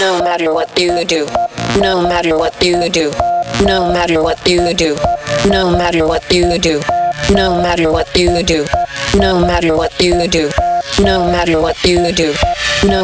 No matter what you do, no matter what you do, no matter what you do, no matter what you do, no matter what you do, no matter what you do, no matter what you do.